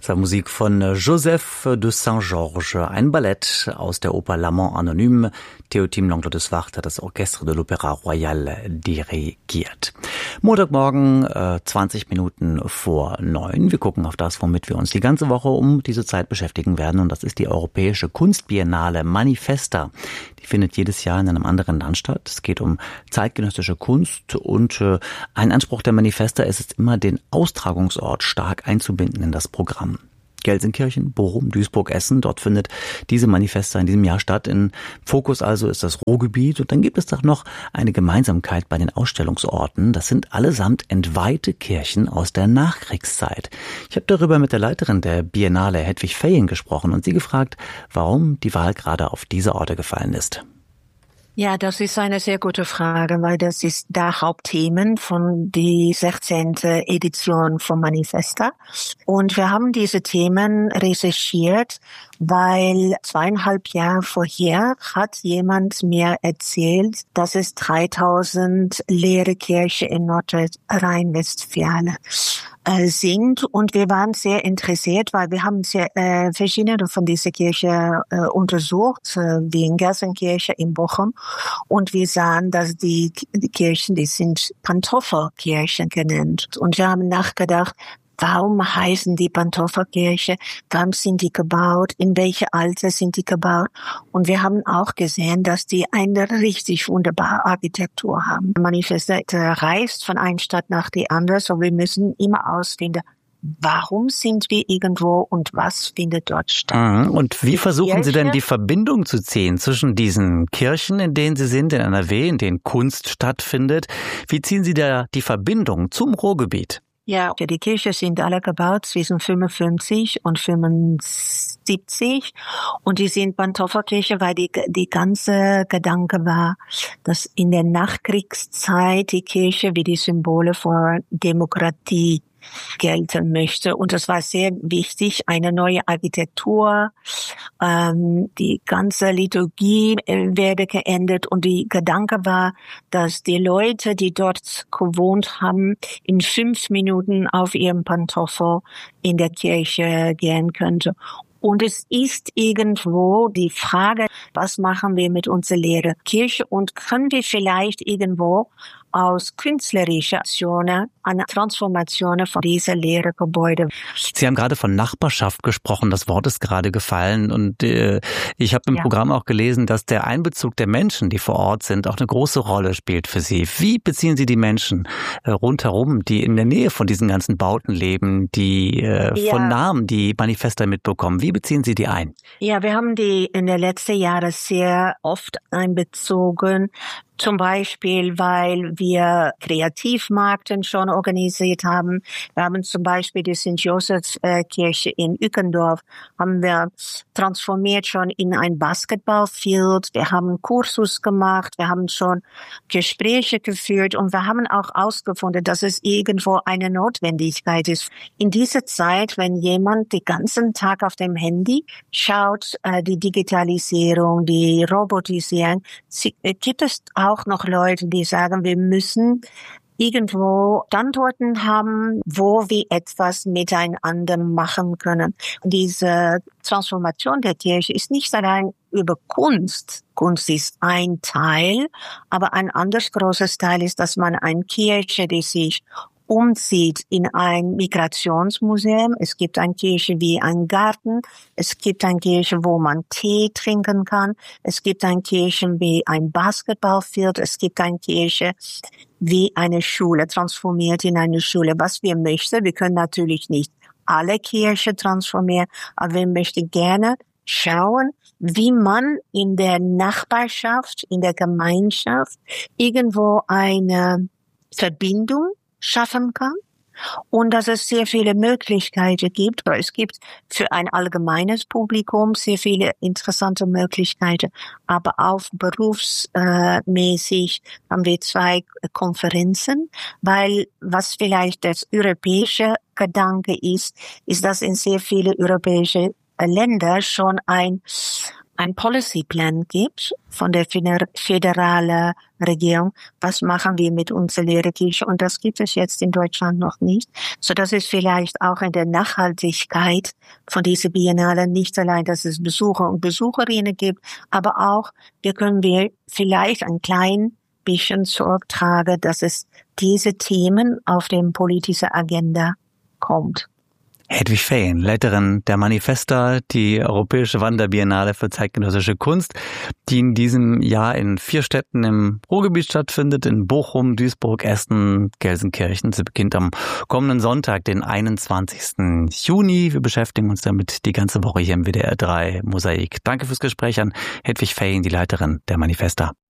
Das war Musik von Joseph de Saint-Georges, ein Ballett aus der Oper L'Amant Anonyme. Théotime Langlois-Desvart hat das Orchestre de l'Opéra Royal dirigiert. Montagmorgen, 20 Minuten vor 9. Wir gucken auf das, womit wir uns die ganze Woche um diese Zeit beschäftigen werden. Und das ist die Europäische Kunstbiennale Manifesta. Die findet jedes Jahr in einem anderen Land statt. Es geht um zeitgenössische Kunst und ein Anspruch der Manifesta ist es immer, den Austragungsort stark einzubinden in das Programm. Gelsenkirchen, Bochum, Duisburg, Essen, dort findet diese Manifesta in diesem Jahr statt. Im Fokus also ist das Ruhrgebiet und dann gibt es doch noch eine Gemeinsamkeit bei den Ausstellungsorten. Das sind allesamt entweihte Kirchen aus der Nachkriegszeit. Ich habe darüber mit der Leiterin der Biennale, Hedwig Feyen, gesprochen und sie gefragt, warum die Wahl gerade auf diese Orte gefallen ist. Ja, das ist eine sehr gute Frage, weil das ist der Hauptthemen von die 16. Edition von Manifesta. Und wir haben diese Themen recherchiert, weil 2,5 Jahre vorher hat jemand mir erzählt, dass es 3000 leere Kirchen in Nordrhein-Westfalen sind. Und wir waren sehr interessiert, weil wir haben verschiedene von diesen Kirchen untersucht, wie in Gelsenkirchen, in Bochum. Und wir sahen, dass die Kirchen, die sind Pantoffelkirchen genannt. Und wir haben nachgedacht, warum heißen die Pantoffelkirche? Wann sind die gebaut? In welchem Alter sind die gebaut? Und wir haben auch gesehen, dass die eine richtig wunderbare Architektur haben. Manifesta reist von einer Stadt nach die andere, so wir müssen immer ausfinden, warum sind wir irgendwo und was findet dort statt? Und wie versuchen Sie denn die Verbindung zu ziehen zwischen diesen Kirchen, in denen Sie sind, in NRW, in denen Kunst stattfindet? Wie ziehen Sie da die Verbindung zum Ruhrgebiet? Ja, die Kirchen sind alle gebaut zwischen 55 und 75 und die sind Pantoffelkirche, weil die ganze Gedanke war, dass in der Nachkriegszeit die Kirche wie die Symbole für Demokratie gelten möchte. Und das war sehr wichtig, eine neue Architektur, die ganze Liturgie werde geändert und die Gedanke war, dass die Leute, die dort gewohnt haben, in 5 Minuten auf ihrem Pantoffel in der Kirche gehen könnte. Und es ist irgendwo die Frage, was machen wir mit unserer leeren Kirche und können wir vielleicht irgendwo aus künstlerischen Aktionen eine Transformation von dieser leeren Gebäude. Sie haben gerade von Nachbarschaft gesprochen, das Wort ist gerade gefallen und ich habe im Programm auch gelesen, dass der Einbezug der Menschen, die vor Ort sind, auch eine große Rolle spielt für Sie. Wie beziehen Sie die Menschen rundherum, die in der Nähe von diesen ganzen Bauten leben, die von Namen die Manifesta mitbekommen? Wie beziehen Sie die ein? Ja, wir haben die in den letzten Jahren sehr oft einbezogen. Zum Beispiel, weil wir Kreativmärkte schon organisiert haben. Wir haben zum Beispiel die St. Josephs Kirche in Ückendorf haben wir transformiert schon in ein Basketballfeld. Wir haben Kursus gemacht. Wir haben schon Gespräche geführt und wir haben auch herausgefunden, dass es irgendwo eine Notwendigkeit ist. In dieser Zeit, wenn jemand den ganzen Tag auf dem Handy schaut, die Digitalisierung, die Robotisierung, gibt es auch noch Leute, die sagen, wir müssen irgendwo Standorten haben, wo wir etwas miteinander machen können. Und diese Transformation der Kirche ist nicht allein über Kunst. Kunst ist ein Teil, aber ein anderes großes Teil ist, dass man eine Kirche, die sich umzieht in ein Migrationsmuseum. Es gibt eine Kirche wie ein Garten. Es gibt eine Kirche, wo man Tee trinken kann. Es gibt eine Kirche wie ein Basketballfeld. Es gibt eine Kirche wie eine Schule, transformiert in eine Schule. Was wir möchten, wir können natürlich nicht alle Kirchen transformieren, aber wir möchten gerne schauen, wie man in der Nachbarschaft, in der Gemeinschaft irgendwo eine Verbindung schaffen kann und dass es sehr viele Möglichkeiten gibt. Es gibt für ein allgemeines Publikum sehr viele interessante Möglichkeiten, aber auch berufsmäßig haben wir 2 Konferenzen, weil was vielleicht das europäische Gedanke ist, dass in sehr viele europäische Länder schon ein ein Policy-Plan gibt von der föderalen Regierung, was machen wir mit unserer Lehrerkirche? Und das gibt es jetzt in Deutschland noch nicht. So dass es vielleicht auch in der Nachhaltigkeit von dieser Biennale nicht allein, dass es Besucher und Besucherinnen gibt, aber auch, können wir vielleicht ein klein bisschen Sorge tragen, dass es diese Themen auf dem politischen Agenda kommt. Hedwig Feyen, Leiterin der Manifesta, die Europäische Wanderbiennale für zeitgenössische Kunst, die in diesem Jahr in 4 Städten im Ruhrgebiet stattfindet, in Bochum, Duisburg, Essen, Gelsenkirchen. Sie beginnt am kommenden Sonntag, den 21. Juni. Wir beschäftigen uns damit die ganze Woche hier im WDR 3 Mosaik. Danke fürs Gespräch an Hedwig Feyen, die Leiterin der Manifesta.